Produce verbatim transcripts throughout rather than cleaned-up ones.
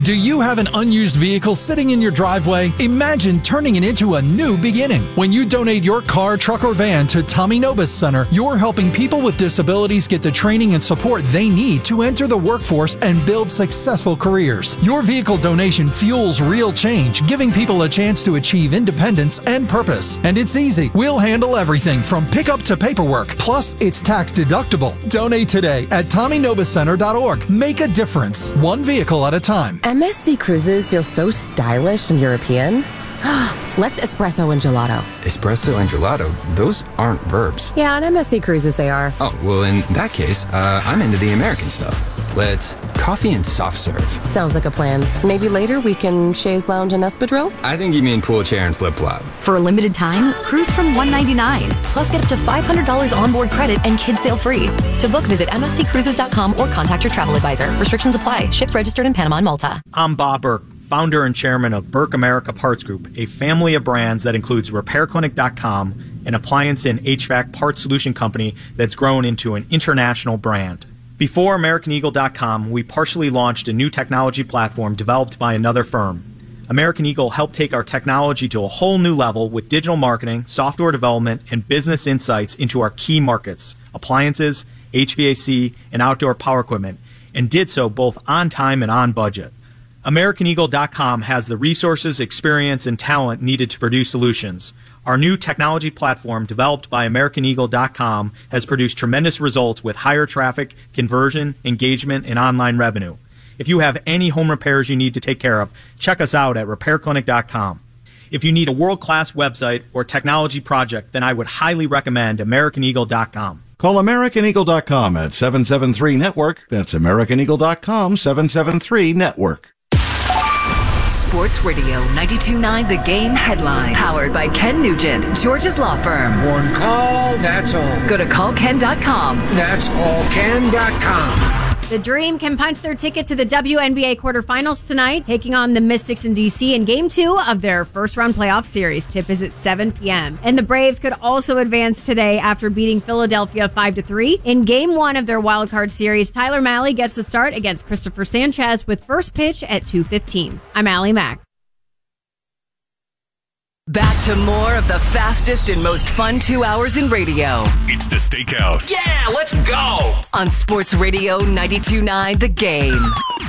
Do you have an unused vehicle sitting in your driveway? Imagine turning it into a new beginning. When you donate your car, truck, or van to Tommy Nobis Center, you're helping people with disabilities get the training and support they need to enter the workforce and build successful careers. Your vehicle donation fuels real change, giving people a chance to achieve independence and purpose. And it's easy. We'll handle everything from pickup to paperwork. Plus, it's tax deductible. Donate today at tommy nobis center dot org. Make a difference, one vehicle at a time. M S C Cruises feel so stylish and European. Let's espresso and gelato. Espresso and gelato? Those aren't verbs. Yeah, on M S C Cruises they are. Oh, well, in that case, uh, I'm into the American stuff. Let's coffee and soft serve. Sounds like a plan. Maybe later we can chaise lounge and espadrille? I think you mean pool chair and flip-flop. For a limited time, cruise from one hundred ninety-nine dollars. Plus get up to five hundred dollars onboard credit and kids sail free. To book, visit m s c cruises dot com or contact your travel advisor. Restrictions apply. Ships registered in Panama and Malta. I'm Bob Burke, founder and chairman of Burke America Parts Group, a family of brands that includes repair clinic dot com, an appliance and H V A C parts solution company that's grown into an international brand. Before American Eagle dot com, we partially launched a new technology platform developed by another firm. American Eagle helped take our technology to a whole new level with digital marketing, software development, and business insights into our key markets, appliances, H V A C, and outdoor power equipment, and did so both on time and on budget. American Eagle dot com has the resources, experience, and talent needed to produce solutions. Our new technology platform, developed by American Eagle dot com, has produced tremendous results with higher traffic, conversion, engagement, and online revenue. If you have any home repairs you need to take care of, check us out at repair clinic dot com. If you need a world-class website or technology project, then I would highly recommend American Eagle dot com. Call American Eagle dot com at seven seven three network. That's American Eagle dot com, seven seven three network. Sports Radio ninety-two point nine The Game headline. Powered by Ken Nugent, George's Law Firm. One call, that's all. Go to call ken dot com. That's all ken dot com. The Dream can punch their ticket to the W N B A quarterfinals tonight, taking on the Mystics in D C in Game two of their first-round playoff series. Tip is at seven p.m. And the Braves could also advance today after beating Philadelphia five to three. In Game one of their wildcard series, Tyler Mahle gets the start against Christopher Sanchez with first pitch at two fifteen. I'm Allie Mack. Back to more of the fastest and most fun two hours in radio. It's the Steakhouse. Yeah, let's go! On Sports Radio ninety-two point nine The Game.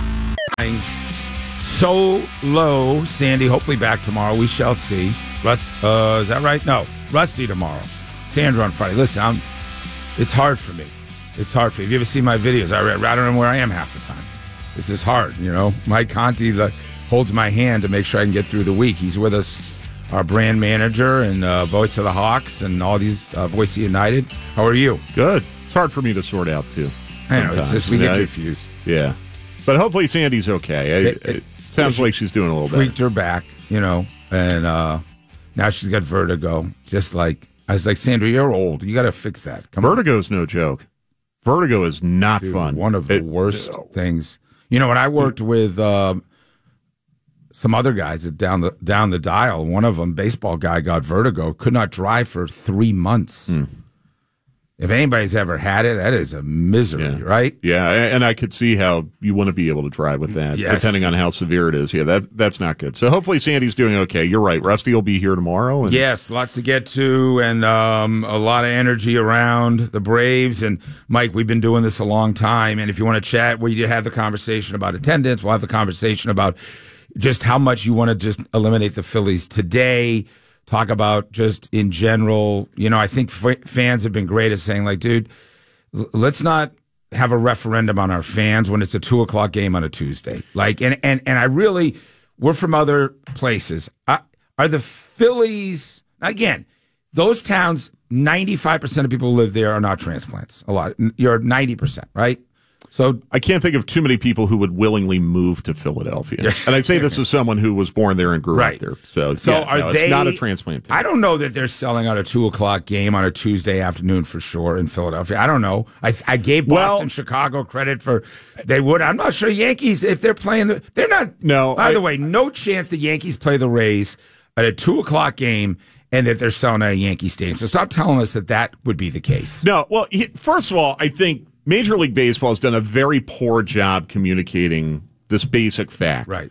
So low, Sandy. Hopefully back tomorrow. We shall see. Rust, uh, is that right? No, Rusty tomorrow. Sandra on Friday. Listen, I'm, it's hard for me. It's hard for me. Have you ever seen my videos? I, I don't know where I am half the time. This is hard, you know. Mike Conti the, holds my hand to make sure I can get through the week. He's with us. Our brand manager and uh, voice of the Hawks and all these uh, voice of United. How are you? Good. It's hard for me to sort out too. I know. It's just we yeah, get confused. Yeah, but hopefully Sandy's okay. I, it, it, it sounds like she's doing a little better. Tweaked her back, you know, and uh, now she's got vertigo. Just like I was like, Sandra, you're old. You got to fix that. Come Vertigo's on. No joke. Vertigo is not Dude, fun. One of the it, worst it, things. You know, when I worked with. Uh, Some other guys down the down the dial. One of them, baseball guy, got vertigo. Could not drive for three months. Mm. If anybody's ever had it, that is a misery, yeah. right? Yeah, and I could see how you wouldn't be able to drive with that, yes. depending on how severe it is. Yeah, that that's not good. So hopefully Sandy's doing okay. You're right. Rusty will be here tomorrow. And yes, lots to get to, and um, a lot of energy around the Braves. And Mike, we've been doing this a long time. And if you want to chat, we have the conversation about attendance. We'll have the conversation about just how much you want to just eliminate the Phillies today. Talk about just in general. You know, I think f- fans have been great at saying, like, dude, l- let's not have a referendum on our fans when it's a two o'clock game on a Tuesday. Like, and and and I really, we're from other places. I, are the Phillies again? Those towns, ninety-five percent of people who live there are not transplants. A lot. You're ninety percent, right? So I can't think of too many people who would willingly move to Philadelphia. And I say this as someone who was born there and grew right. up there. So, so yeah, are no, they it's not a transplant team. I don't know that they're selling out a two o'clock game on a Tuesday afternoon for sure in Philadelphia. I don't know. I I gave Boston, well, Chicago credit for they would. I'm not sure Yankees if they're playing. The, they're not. No. By I, the way, no chance the Yankees play the Rays at a two o'clock game and that they're selling out a Yankee Stadium. So stop telling us that that would be the case. No. Well, he, first of all, I think Major League Baseball has done a very poor job communicating this basic fact. Right.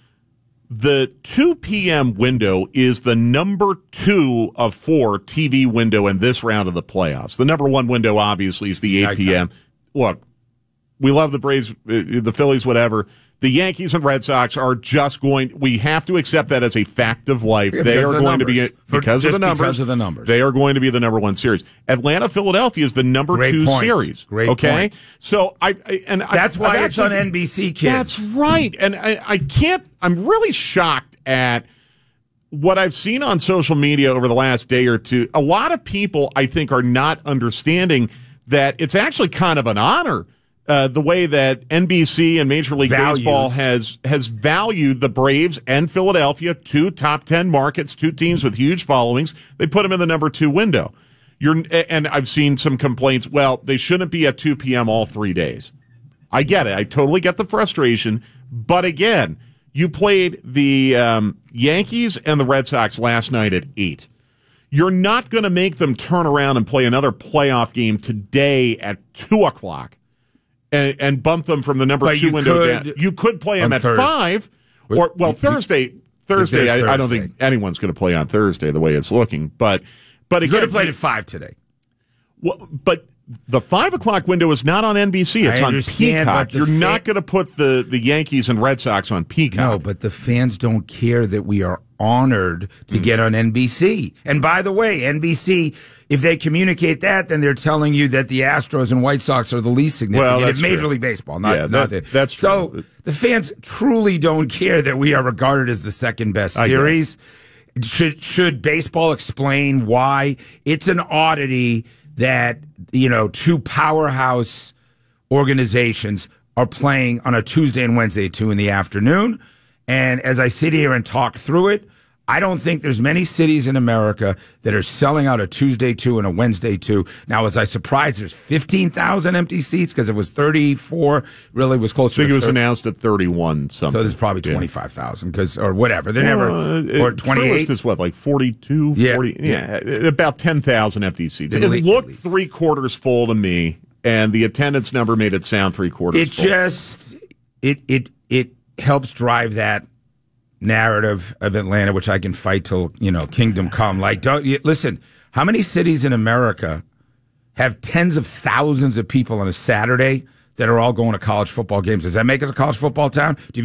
The two p.m. window is the number two of four T V window in this round of the playoffs. The number one window, obviously, is the eight p.m. Look, we love the Braves, the Phillies, whatever. The Yankees and Red Sox are just going, we have to accept that as a fact of life. Yeah, they are the going numbers. to be, For, because of the numbers. Because of the numbers. They are going to be the number one series. Atlanta, Philadelphia is the number Great two point. series. Great okay? point. So I, I and That's I, why I've it's actually, on N B C, kids. That's right. And I, I can't, I'm really shocked at what I've seen on social media over the last day or two. A lot of people, I think, are not understanding that it's actually kind of an honor. Uh, the way that N B C and Major League Values. Baseball has has valued the Braves and Philadelphia, two top ten markets, two teams with huge followings. They put them in the number two window. You're, and I've seen some complaints, well, they shouldn't be at two p.m. all three days. I get it. I totally get the frustration. But again, you played the um, Yankees and the Red Sox last night at eight. You're not going to make them turn around and play another playoff game today at two o'clock. And, and bump them from the number but two window could, down. You could play them at Thursday. five, or well, Thursday. Thursday, I, I don't Thursday. think anyone's going to play on Thursday the way it's looking. But, but You again, could have played at five today. Well, but the five o'clock window is not on N B C. It's I on understand, Peacock. but the You're fa- not going to put the the Yankees and Red Sox on Peacock. No, but the fans don't care that we are honored to Mm. get on N B C. And by the way, N B C, if they communicate that, then they're telling you that the Astros and White Sox are the least significant Well, that's in Major true. League Baseball. Not, Yeah, not that- the, that's true. So the fans truly don't care that we are regarded as the second best I series. Should should baseball explain why it's an oddity that, you know, two powerhouse organizations are playing on a Tuesday and Wednesday at two in the afternoon? And as I sit here and talk through it, I don't think there's many cities in America that are selling out a Tuesday two and a Wednesday two. Now, was I surprised there's fifteen thousand empty seats because it was thirty-four, really was I closer think to it was thirty. announced at thirty-one something. So there's probably Yeah. twenty-five thousand because, or whatever. They're Well, never, uh, or it- twenty-eight. Truist is what, like forty-two, Yeah, forty, yeah, about ten thousand empty seats. At It least- looked three quarters full to me, and the attendance number made it sound three quarters It full. just, it, it, it helps drive that narrative of Atlanta, which I can fight till, you know, kingdom come. Like, don't you, listen, how many cities in America have tens of thousands of people on a Saturday that are all going to college football games? Does that make us a college football town? Do you